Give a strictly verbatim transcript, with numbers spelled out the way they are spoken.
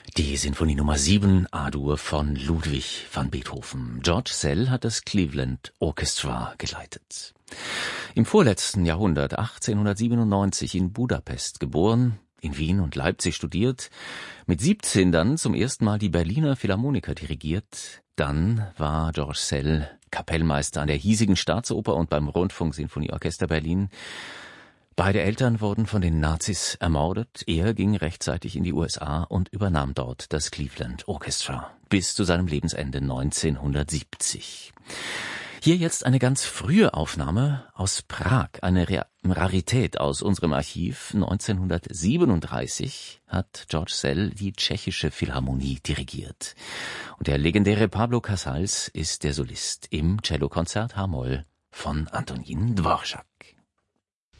Die Sinfonie Nummer sieben A-Dur von Ludwig van Beethoven. George Szell hat das Cleveland Orchestra geleitet. Im vorletzten Jahrhundert, achtzehnhundertsiebenundneunzig, in Budapest geboren, in Wien und Leipzig studiert, mit siebzehn dann zum ersten Mal die Berliner Philharmoniker dirigiert. Dann war George Szell Kapellmeister an der hiesigen Staatsoper und beim Rundfunk-Sinfonieorchester Berlin. Beide Eltern wurden von den Nazis ermordet. Er ging rechtzeitig in die U S A und übernahm dort das Cleveland Orchestra bis zu seinem Lebensende neunzehnhundertsiebzig. Hier jetzt eine ganz frühe Aufnahme aus Prag, eine Rarität aus unserem Archiv. neunzehnhundertsiebenunddreißig hat George Szell die Tschechische Philharmonie dirigiert. Und der legendäre Pablo Casals ist der Solist im Cellokonzert H-Moll von Antonín Dvořák.